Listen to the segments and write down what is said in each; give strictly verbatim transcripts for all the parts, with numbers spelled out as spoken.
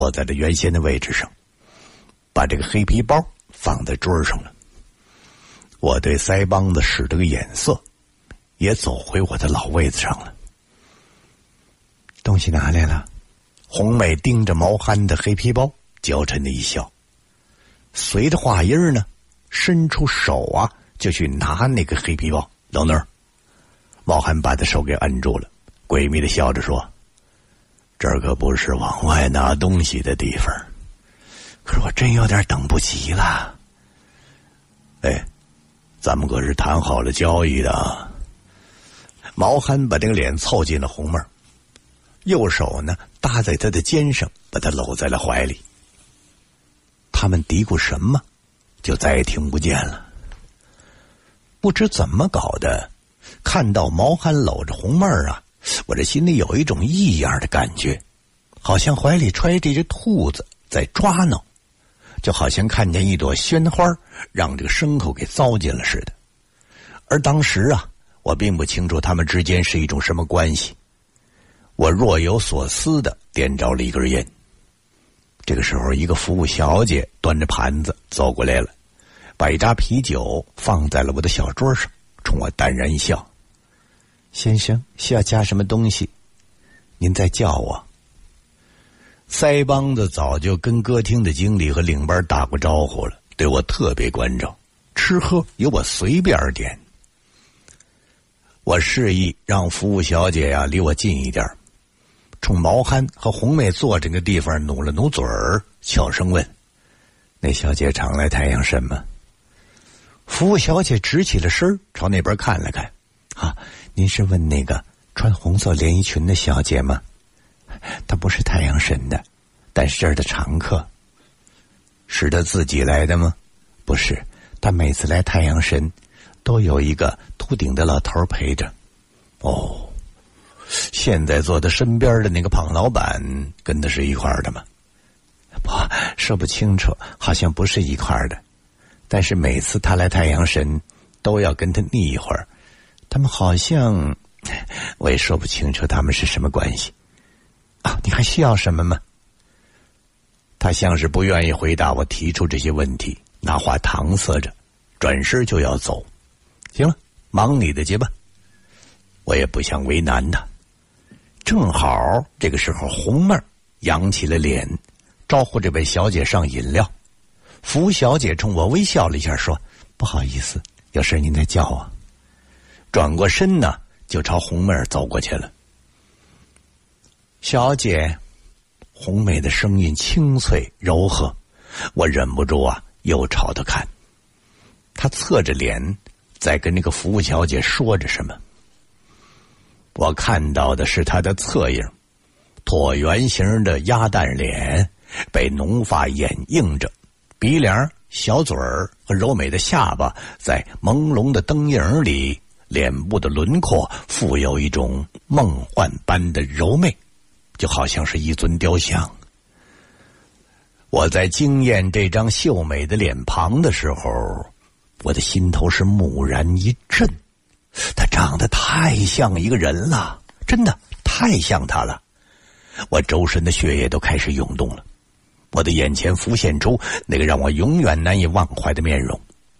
坐在了原先的位置上，把这个黑皮包放在桌上了。我对腮帮子使了个眼色，也走回我的老位子上了。东西拿来了？红妹盯着毛憨的黑皮包，娇嗔的一笑，随着话音呢，伸出手啊，就去拿那个黑皮包。等等，毛憨把他手给按住了，诡秘的笑着说：“这儿可不是往外拿东西的地方。可是我真有点等不及了。哎，咱们可是谈好了交易的。”毛憨把这个脸凑近了红妹，右手呢搭在他的肩上，把他搂在了怀里。他们嘀咕什么，就再也听不见了。不知怎么搞的，看到毛憨搂着红妹儿啊，我这心里有一种异样的感觉，好像怀里揣着一只兔子在抓挠，就好像看见一朵鲜花让这个牲口给糟践了似的。而当时啊，我并不清楚他们之间是一种什么关系。我若有所思的点着了一根烟。这个时候，一个服务小姐端着盘子走过来了，把一扎啤酒放在了我的小桌上，冲我淡然一笑：“先生，需要加什么东西？您再叫我。”腮帮子早就跟歌厅的经理和领班打过招呼了，对我特别关照，吃喝由我随便点。我示意让服务小姐呀、啊、离我近一点，冲毛憨和红妹坐这个地方努了努嘴儿，悄声问：“那小姐常来太阳神吗？”服务小姐直起了身，朝那边看了看：“啊，您是问那个穿红色连衣裙的小姐吗？她不是太阳神的，但是这儿的常客。”“是她自己来的吗？”“不是，她每次来太阳神都有一个秃顶的老头陪着。”“哦，现在坐他身边的那个胖老板跟他是一块的吗？”“不，说不清楚，好像不是一块的。但是每次他来太阳神都要跟他腻一会儿，他们好像我也说不清楚他们是什么关系。啊，你还需要什么吗？”他像是不愿意回答我提出这些问题，拿话搪塞着，转身就要走。“行了，忙你的去吧。”我也不想为难他。正好这个时候，红妹儿扬起了脸，招呼这位小姐上饮料。服务小姐冲我微笑了一下，说：“不好意思，有事您再叫我。”转过身呢，就朝红妹儿走过去了。“小姐。”红妹的声音清脆柔和，我忍不住啊，又朝她看。她侧着脸在跟那个服务小姐说着什么。我看到的是她的侧影，椭圆形的鸭蛋脸被浓发掩映着，鼻梁、小嘴儿和柔美的下巴在朦胧的灯影里，脸部的轮廓富有一种梦幻般的柔媚，就好像是一尊雕像。我在惊艳这张秀美的脸庞的时候，我的心头是蓦然一震，她长得太像一个人了，真的太像她了。我周身的血液都开始涌动了，我的眼前浮现出那个让我永远难以忘怀的面容。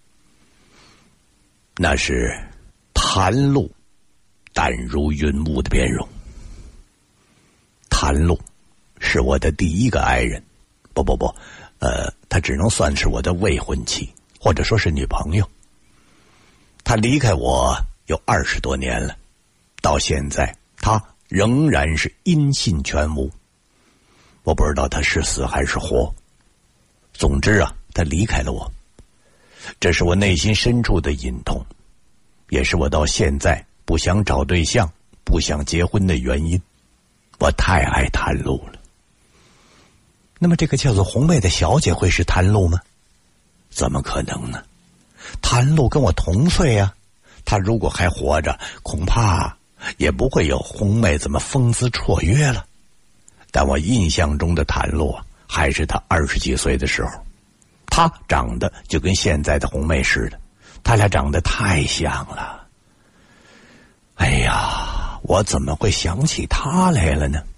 那是谭露淡如云雾的面容。谭露是我的第一个爱人，不不不，呃，她只能算是我的未婚妻，或者说是女朋友。她离开我有二十多年了，到现在她仍然是音信全无。我不知道她是死还是活，总之啊，她离开了我，这是我内心深处的隐痛，也是我到现在不想找对象、不想结婚的原因。我太爱谭露了。那么这个叫做红妹的小姐会是谭露吗？怎么可能呢？谭露跟我同岁啊，她如果还活着，恐怕也不会有红妹这么风姿绰约了。但我印象中的谭露啊，还是她二十几岁的时候，她长得就跟现在的红妹似的，她俩长得太像了。哎呀，我怎么会想起她来了呢？